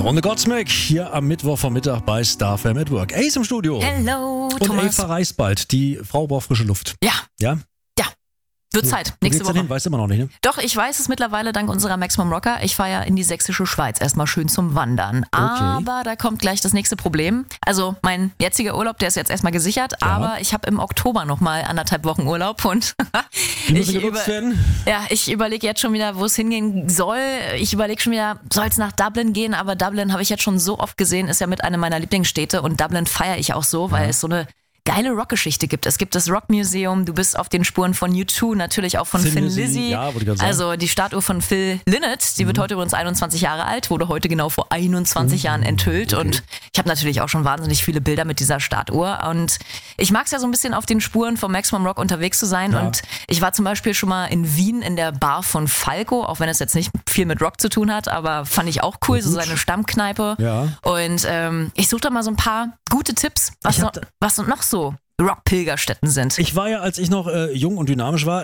Und Godsmack hier am Mittwochvormittag bei Star FM at Work. Ace im Studio. Hello, Und Thomas. Eva reist bald. Die Frau braucht frische Luft. Ja. Ja? Wird Zeit, nächste Woche. Hin? Weißt du immer noch nicht, ne? Doch, ich weiß es mittlerweile dank unserer Maximum Rocker. Ich fahre ja in die sächsische Schweiz erstmal schön zum Wandern. Aber da kommt gleich das nächste Problem. Also mein jetziger Urlaub, der ist jetzt erstmal gesichert, aber ich habe im Oktober nochmal 1,5 Wochen Urlaub und ich überlege jetzt schon wieder, wo es hingehen soll. Ich überlege schon wieder, soll es nach Dublin gehen? Aber Dublin habe ich jetzt schon so oft gesehen, ist ja mit einer meiner Lieblingsstädte und Dublin feiere ich auch so, weil es so eine geile Rockgeschichte gibt. Es gibt das Rockmuseum, du bist auf den Spuren von U2, natürlich auch von Thin Lizzy. Ja, wollte ich gerade sagen. Also die Statue von Phil Lynott, die wird heute übrigens 21 Jahre alt, wurde heute genau vor 21 Jahren enthüllt und ich habe natürlich auch schon wahnsinnig viele Bilder mit dieser Statue und ich mag es ja so ein bisschen auf den Spuren vom Maximum Rock unterwegs zu sein und ich war zum Beispiel schon mal in Wien in der Bar von Falco, auch wenn es jetzt nicht viel mit Rock zu tun hat, aber fand ich auch cool, so seine Stammkneipe und ich suche da mal so ein paar gute Tipps, was noch so Rock-Pilgerstätten sind. Ich war ja, als ich noch jung und dynamisch war,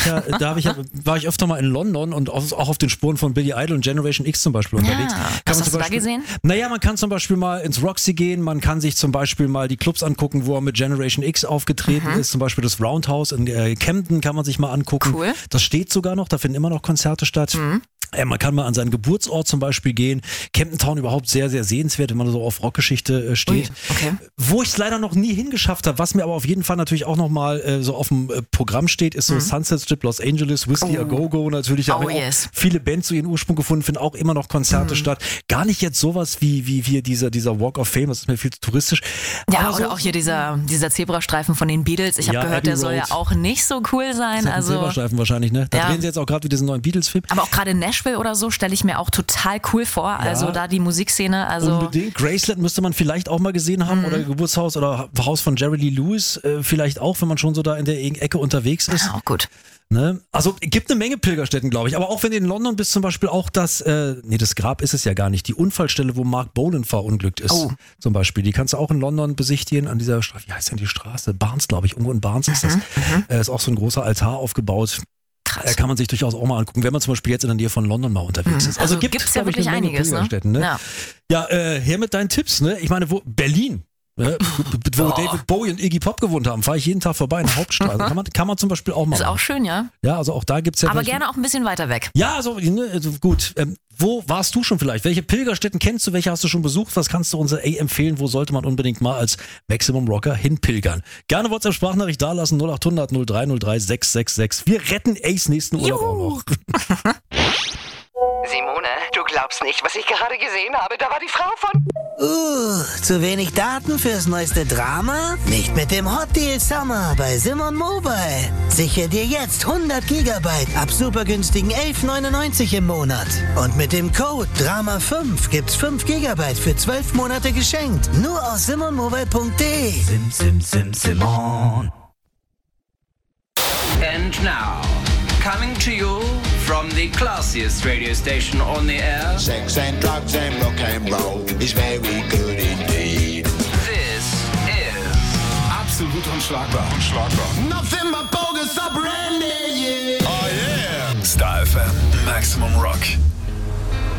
war ich öfter mal in London und auch auf den Spuren von Billy Idol und Generation X zum Beispiel unterwegs. Was hast du da gesehen? Naja, man kann zum Beispiel mal ins Roxy gehen, man kann sich zum Beispiel mal die Clubs angucken, wo er mit Generation X aufgetreten ist, zum Beispiel das Roundhouse in Camden kann man sich mal angucken. Cool. Das steht sogar noch, da finden immer noch Konzerte statt. Man kann mal an seinen Geburtsort zum Beispiel gehen. Camden Town überhaupt sehr, sehr sehenswert, wenn man so auf Rockgeschichte steht. Okay. Wo ich es leider noch nie hingeschafft habe, was mir aber auf jeden Fall natürlich auch nochmal so auf dem Programm steht, ist so Sunset Strip Los Angeles, Whiskey A Go Go natürlich. Da haben auch viele Bands so ihren Ursprung gefunden, finden auch immer noch Konzerte statt. Gar nicht jetzt sowas wie hier dieser Walk of Fame, das ist mir viel zu touristisch. Ja, aber oder auch hier dieser Zebrastreifen von den Beatles. Ich habe gehört, Abbey der soll ja auch nicht so cool sein. Das ist ein Zebrastreifen wahrscheinlich, ne? Da drehen sie jetzt auch gerade wieder diesen neuen Beatles-Film. Aber auch gerade Nashville oder so stelle ich mir auch total cool vor. Also da die Musikszene. Also unbedingt. Graceland müsste man vielleicht auch mal gesehen haben oder Geburtshaus oder Haus von Jerry Lee Lewis vielleicht auch, wenn man schon so da in der Ecke unterwegs ist. Ja, auch gut. Ne? Also gibt eine Menge Pilgerstätten, glaube ich. Aber auch wenn du in London bist, zum Beispiel auch das Grab ist es ja gar nicht, die Unfallstelle, wo Mark Bolan verunglückt ist, zum Beispiel. Die kannst du auch in London besichtigen, an dieser Straße, wie heißt denn die Straße? Barnes, glaube ich, irgendwo in Barnes ist das. Ist auch so ein großer Altar aufgebaut. Kann man sich durchaus auch mal angucken, wenn man zum Beispiel jetzt in der Nähe von London mal unterwegs ist. Also gibt's ja wirklich einiges, ne? Ja, her mit deinen Tipps, ne? Ich meine, Berlin, wo David Bowie und Iggy Pop gewohnt haben, fahre ich jeden Tag vorbei in der Hauptstraße. Kann man zum Beispiel auch mal. Ist auch schön, ja. Ja, also auch da gibt's ja. Aber gerne auch ein bisschen weiter weg. Ja, also gut. Wo warst du schon vielleicht? Welche Pilgerstätten kennst du? Welche hast du schon besucht? Was kannst du uns empfehlen? Wo sollte man unbedingt mal als Maximum Rocker hinpilgern? Gerne WhatsApp-Sprachnachricht dalassen, 0800 0303 666. Wir retten Ace nächsten Urlaub auch noch. Simone, du glaubst nicht, was ich gerade gesehen habe. Da war die Frau von... zu wenig Daten fürs neueste Drama? Nicht mit dem Hot Deal Summer bei Simon Mobile. Sichere dir jetzt 100 Gigabyte ab super günstigen 11,99 im Monat. Und mit dem Code DRAMA5 gibt's 5 Gigabyte für 12 Monate geschenkt. Nur aus simonmobile.de. Simon. And now, coming to you from the classiest radio station on the air. Sex and drugs and rock and roll is very good in